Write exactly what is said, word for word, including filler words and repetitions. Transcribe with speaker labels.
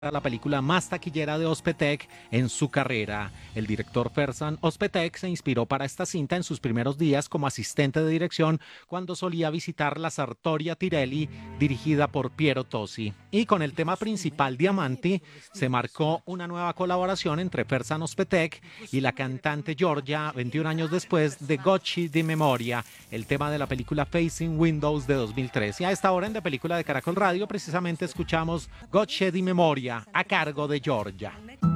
Speaker 1: la película más taquillera de Ospetek en su carrera. El director Ferzan Özpetek se inspiró para esta cinta en sus primeros días como asistente de dirección cuando solía visitar la Sartoria Tirelli dirigida por Piero Tosi. Y con el tema principal Diamanti se marcó una nueva colaboración entre Ferzan Özpetek y la cantante Giorgia veintiún años después de Gocci di Memoria, el tema de la película Facing Windows de dos mil tres. Y a esta hora en De Película de Caracol Radio precisamente escuchamos Gocci di Memoria a cargo de Giorgia.